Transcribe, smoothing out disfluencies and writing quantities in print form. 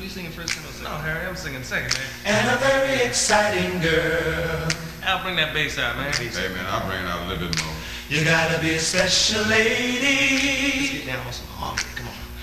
you singing first and second? No, Harry, I'm singing second, man. And a very exciting girl. I'll bring that bass out, man. Hey, man, I'll bring it out a little bit more. You gotta be a special lady. Let's get down on some harmony. Come on.